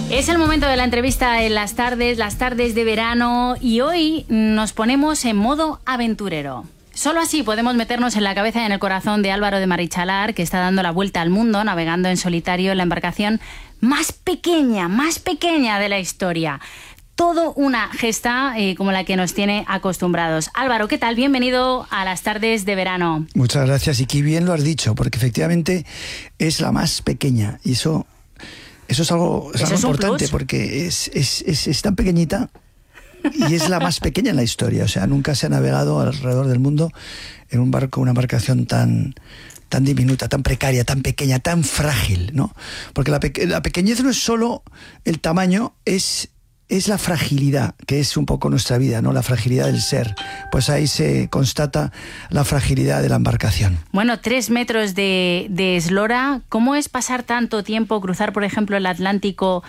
Es el momento de la entrevista en las tardes de verano, y hoy nos ponemos en modo aventurero. Solo así podemos meternos en la cabeza y en el corazón de Álvaro de Marichalar, que está dando la vuelta al mundo navegando en solitario en la embarcación más pequeña de la historia. Todo una gesta como la que nos tiene acostumbrados. Álvaro, ¿qué tal? Bienvenido a las tardes de verano. Muchas gracias, y qué bien lo has dicho, porque efectivamente es la más pequeña, y eso es algo importante, porque es tan pequeñita y es la más pequeña en la historia. O sea, nunca se ha navegado alrededor del mundo en un barco, una embarcación tan diminuta, tan precaria, tan pequeña, tan frágil, ¿no? Porque la pequeñez no es solo el tamaño, es la fragilidad, que es un poco nuestra vida, ¿no? La fragilidad del ser. Pues ahí se constata la fragilidad de la embarcación. Bueno, 3 metros de eslora. ¿Cómo es pasar tanto tiempo, cruzar, por ejemplo, el Atlántico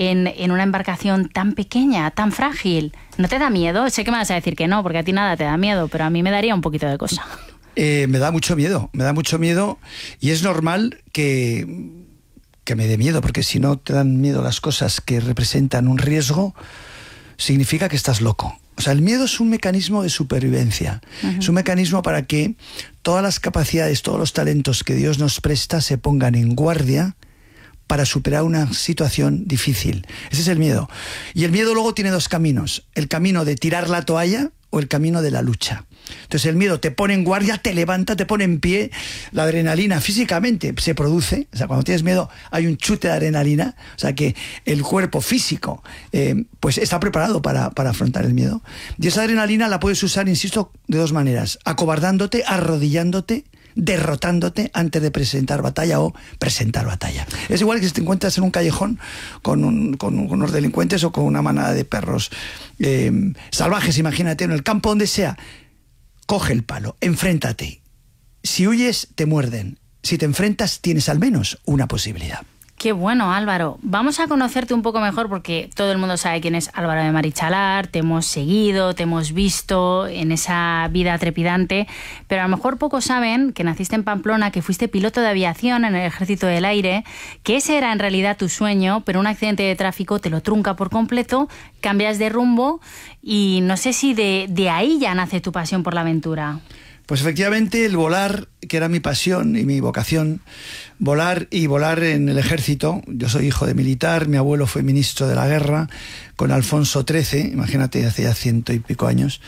en una embarcación tan pequeña, tan frágil? ¿No te da miedo? Sé que me vas a decir que no, porque a ti nada te da miedo, pero a mí me daría un poquito de cosa. Me da mucho miedo, y es normal que me dé miedo, porque si no te dan miedo las cosas que representan un riesgo, significa que estás loco. O sea, el miedo es un mecanismo de supervivencia. Uh-huh. Es un mecanismo para que todas las capacidades, todos los talentos que Dios nos presta se pongan en guardia para superar una situación difícil. Ese es el miedo. Y el miedo luego tiene 2 caminos: el camino de tirar la toalla o el camino de la lucha. Entonces el miedo te pone en guardia, te levanta, te pone en pie. La adrenalina físicamente se produce. O sea, cuando tienes miedo hay un chute de adrenalina. O sea, que el cuerpo físico pues está preparado para afrontar el miedo. Y esa adrenalina la puedes usar, insisto, de 2 maneras: acobardándote, arrodillándote, derrotándote antes de presentar batalla o presentar batalla. Es igual que si te encuentras en un callejón con unos delincuentes o con una manada de perros salvajes, imagínate, en el campo, donde sea. Coge el palo, enfréntate. Si huyes, te muerden. Si te enfrentas, tienes al menos una posibilidad. Qué bueno, Álvaro. Vamos a conocerte un poco mejor, porque todo el mundo sabe quién es Álvaro de Marichalar. Te hemos seguido, te hemos visto en esa vida trepidante, pero a lo mejor pocos saben que naciste en Pamplona, que fuiste piloto de aviación en el Ejército del Aire, que ese era en realidad tu sueño, pero un accidente de tráfico te lo trunca por completo, cambias de rumbo, y no sé si de ahí ya nace tu pasión por la aventura. Pues efectivamente, el volar, que era mi pasión y mi vocación, volar en el ejército. Yo soy hijo de militar, mi abuelo fue ministro de la guerra con Alfonso XIII, imagínate, hace ya 100 y pico años,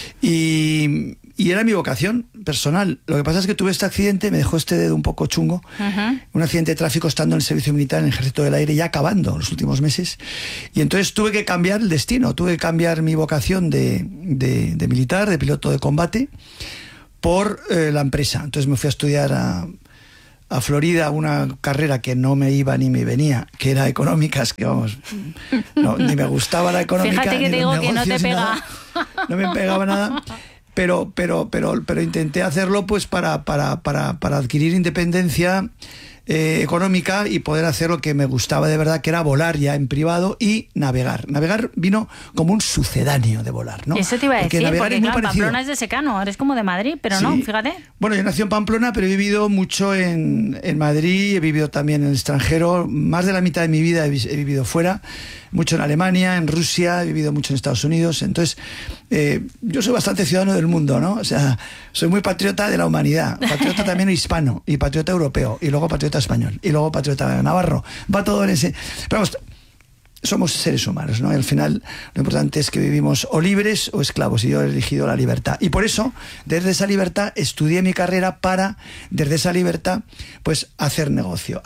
y era mi vocación personal. Lo que pasa es que tuve este accidente, me dejó este dedo un poco chungo. Uh-huh. Un accidente de tráfico estando en el servicio militar en el Ejército del Aire, ya acabando los últimos meses, y entonces tuve que cambiar el destino, tuve que cambiar mi vocación de militar, de piloto de combate, por la empresa. Entonces me fui a estudiar a Florida una carrera que no me iba ni me venía, que era económicas, que vamos, ni me gustaba la económica. Fíjate que te digo que no te pega. Nada, no me pegaba nada, pero intenté hacerlo pues para adquirir independencia económica y poder hacer lo que me gustaba de verdad, que era volar ya en privado y navegar. Navegar vino como un sucedáneo de volar, ¿no? Eso te iba a decir, porque claro, Pamplona es de secano, eres como de Madrid, pero sí. No, fíjate. Bueno, yo nací en Pamplona, pero he vivido mucho en Madrid, he vivido también en el extranjero. Más de la mitad de mi vida he vivido fuera, mucho en Alemania, en Rusia, he vivido mucho en Estados Unidos. Entonces, yo soy bastante ciudadano del mundo, ¿no? O sea, soy muy patriota de la humanidad, patriota también hispano, y patriota europeo, y luego patriota español, y luego patriota navarro. Va todo en ese... Pero vamos, somos seres humanos, ¿no? Y al final lo importante es que vivimos o libres o esclavos, y yo he elegido la libertad. Y por eso, desde esa libertad, estudié mi carrera para, desde esa libertad, pues hacer negocio,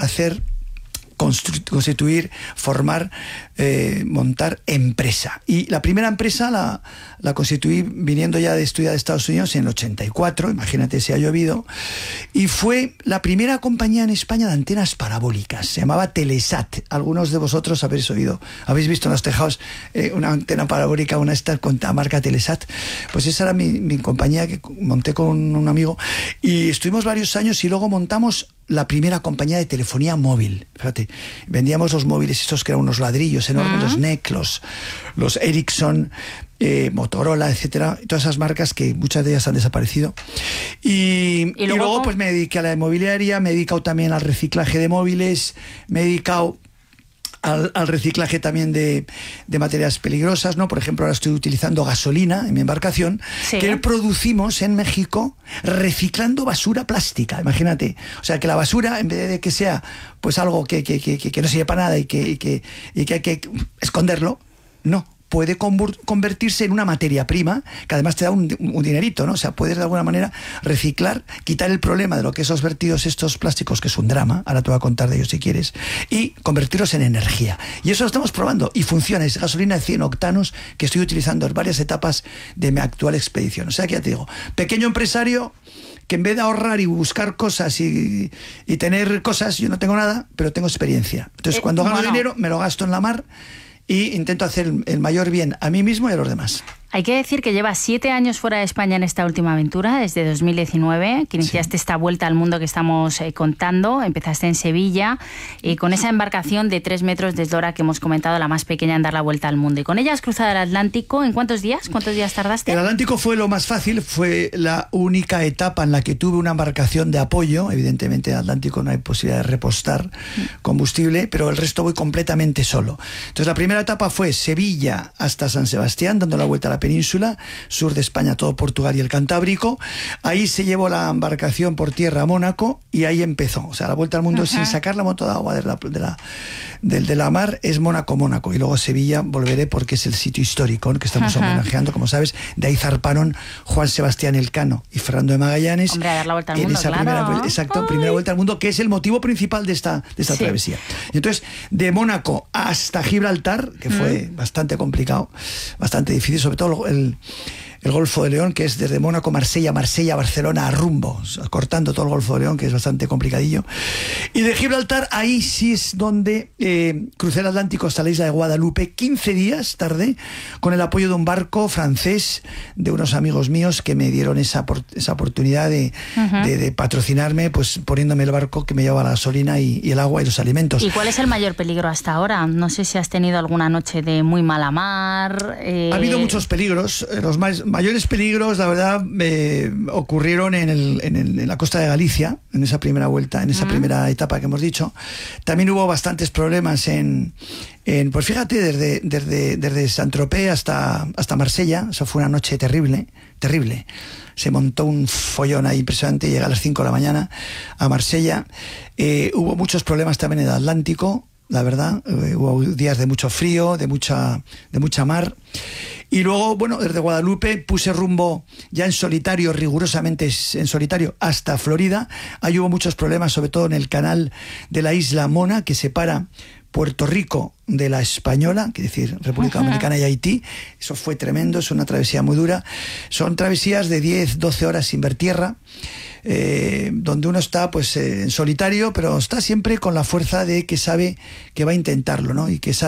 constituir, formar, montar empresa. Y la primera empresa la constituí viniendo ya de estudiar de Estados Unidos en el 84, imagínate si ha llovido, y fue la primera compañía en España de antenas parabólicas. Se llamaba Telesat. Algunos de vosotros habéis visto en los tejados una antena parabólica, una esta con la marca Telesat. Pues esa era mi compañía, que monté con un amigo, y estuvimos varios años, y luego montamos la primera compañía de telefonía móvil. Fíjate, vendíamos los móviles estos que eran unos ladrillos enormes, los NEC, los Ericsson, Motorola, etcétera, todas esas marcas que muchas de ellas han desaparecido. Y luego pues me dediqué a la inmobiliaria, me he dedicado también al reciclaje de móviles, me he dedicado al reciclaje también de materias peligrosas, ¿no? Por ejemplo, ahora estoy utilizando gasolina en mi embarcación, sí, que producimos en México reciclando basura plástica, imagínate. O sea, que la basura, en vez de que sea pues algo que no sirve para nada y que hay que esconderlo, no. Puede convertirse en una materia prima que además te da un dinerito, ¿no? O sea, puedes de alguna manera reciclar, quitar el problema de lo que esos vertidos, estos plásticos, que es un drama, ahora te voy a contar de ellos si quieres, y convertirlos en energía. Y eso lo estamos probando y funciona. Es gasolina de 100 octanos que estoy utilizando en varias etapas de mi actual expedición. O sea, que ya te digo, pequeño empresario que en vez de ahorrar y buscar cosas y tener cosas, yo no tengo nada, pero tengo experiencia. Entonces, cuando gano dinero, me lo gasto en la mar y intento hacer el mayor bien a mí mismo y a los demás. Hay que decir que llevas 7 años fuera de España en esta última aventura, desde 2019, que iniciaste esta vuelta al mundo que estamos contando. Empezaste en Sevilla con esa embarcación de 3 metros de eslora que hemos comentado, la más pequeña en dar la vuelta al mundo. Y con ella has cruzado el Atlántico. ¿En cuántos días? ¿Cuántos días tardaste? El Atlántico fue lo más fácil, fue la única etapa en la que tuve una embarcación de apoyo. Evidentemente en el Atlántico no hay posibilidad de repostar combustible, pero el resto voy completamente solo. Entonces la primera etapa fue Sevilla hasta San Sebastián, dando la vuelta a la península, sur de España, todo Portugal y el Cantábrico. Ahí se llevó la embarcación por tierra a Mónaco y ahí empezó. O sea, la vuelta al mundo sin sacar la moto de agua de la mar es Mónaco. Y luego a Sevilla volveré porque es el sitio histórico, ¿no?, que estamos homenajeando, como sabes. De ahí zarparon Juan Sebastián Elcano y Fernando de Magallanes. Hombre, a dar la vuelta al mundo, claro. Primera vuelta al mundo, que es el motivo principal de esta travesía. Y entonces, de Mónaco hasta Gibraltar, que fue bastante complicado, bastante difícil, sobre todo el Golfo de León, que es desde Mónaco, Marsella, Barcelona a rumbo, o sea, cortando todo el Golfo de León, que es bastante complicadillo. Y de Gibraltar, ahí sí es donde crucé el Atlántico hasta la isla de Guadalupe. 15 días tardé, con el apoyo de un barco francés, de unos amigos míos que me dieron esa oportunidad de patrocinarme, pues poniéndome el barco que me llevaba la gasolina y el agua y los alimentos. ¿Y cuál es el mayor peligro hasta ahora? No sé si has tenido alguna noche de muy mala mar. Ha habido muchos peligros. Los mayores peligros, la verdad, ocurrieron en la costa de Galicia, en esa primera vuelta, en esa primera etapa que hemos dicho. También hubo bastantes problemas pues fíjate, desde Saint-Tropez hasta Marsella. Eso fue una noche terrible. Se montó un follón ahí impresionante. Llegué a las 5 de la mañana a Marsella. Hubo muchos problemas también en el Atlántico, la verdad. Hubo días de mucho frío, de mucha mar. Y luego, bueno, desde Guadalupe puse rumbo ya en solitario, rigurosamente en solitario, hasta Florida. Ahí hubo muchos problemas, sobre todo en el canal de la isla Mona, que separa Puerto Rico de la Española, que es decir, República Dominicana y Haití. Eso fue tremendo, es una travesía muy dura. Son travesías de 10, 12 horas sin ver tierra, donde uno está pues en solitario, pero está siempre con la fuerza de que sabe que va a intentarlo, ¿no? Y que sabe